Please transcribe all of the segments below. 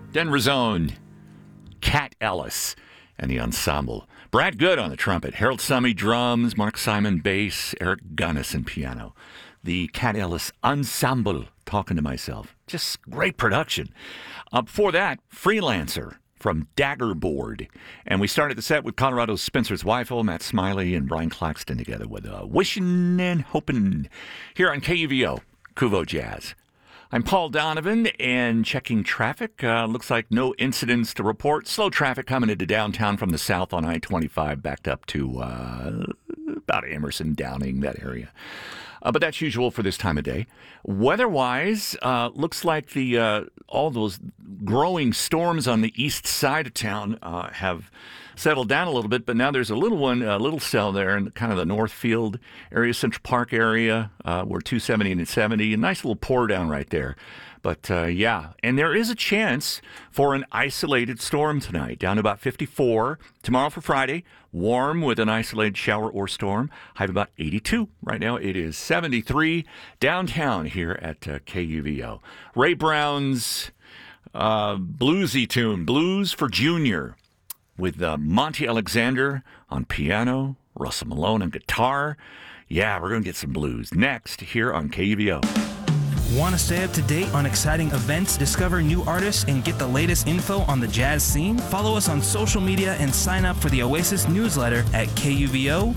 Denver's own Cat Ellis and the ensemble. Brad Good on the trumpet, Harold Summey drums, Mark Simon bass, Eric Gunnison piano. The Cat Ellis Ensemble, talking to myself. Just great production. Before that, Freelancer from Daggerboard. And we started the set with Colorado's Spencer Zweifel, Matt Smiley, and Brian Claxton together with Wishin' and Hopin' here on KUVO, Kuvo Jazz. I'm Paul Donovan, and checking traffic. Looks like no incidents to report. Slow traffic coming into downtown from the south on I-25, backed up to about Emerson, Downing, that area. But that's usual for this time of day. Weather-wise, looks like all those growing storms on the east side of town have settled down a little bit, but now there's a little cell there in kind of the Northfield area, Central Park area, where 270 and 70, a nice little pour down right there. But yeah, and there is a chance for an isolated storm tonight, down to about 54. Tomorrow for Friday, warm with an isolated shower or storm. High of about 82. Right now it is 73 downtown here at KUVO. Ray Brown's bluesy tune, Blues for Junior, with Monty Alexander on piano, Russell Malone on guitar. Yeah, we're going to get some blues next here on KUVO. Want to stay up to date on exciting events, discover new artists, and get the latest info on the jazz scene? Follow us on social media and sign up for the Oasis newsletter at kuvo.org.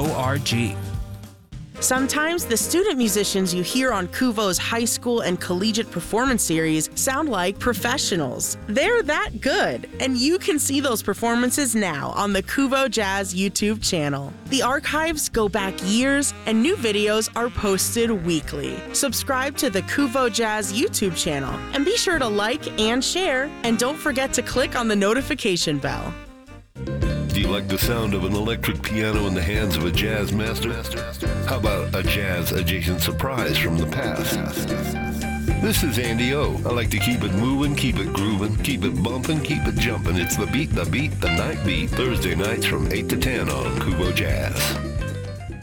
Sometimes the student musicians you hear on Kuvo's high school and collegiate performance series sound like professionals. They're that good, and you can see those performances now on the Kuvo Jazz YouTube channel. The archives go back years, and new videos are posted weekly. Subscribe to the Kuvo Jazz YouTube channel, and be sure to like and share, and don't forget to click on the notification bell. Do you like the sound of an electric piano in the hands of a jazz master? How about a jazz-adjacent surprise from the past? This is Andy O. I like to keep it moving, keep it grooving, keep it bumping, keep it jumping. It's the beat, the night beat, Thursday nights from 8 to 10 on Kuvo Jazz.